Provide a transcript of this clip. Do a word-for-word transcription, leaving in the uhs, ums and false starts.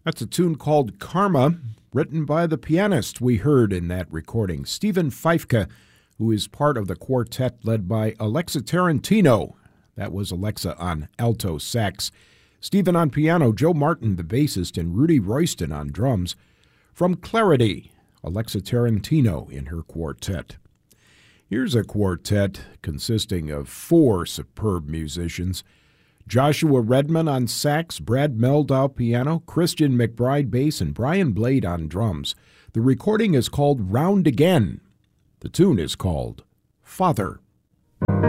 That's a tune called Karma, written by the pianist we heard in that recording, Stephen Feifke, who is part of the quartet led by Alexa Tarantino. That was Alexa on alto sax, Stephen on piano, Joe Martin, the bassist, and Rudy Royston on drums. From Clarity, Alexa Tarantino in her quartet. Here's a quartet consisting of four superb musicians: Joshua Redman on sax, Brad Meldau piano, Christian McBride bass, and Brian Blade on drums. The recording is called Round Again. The tune is called Father.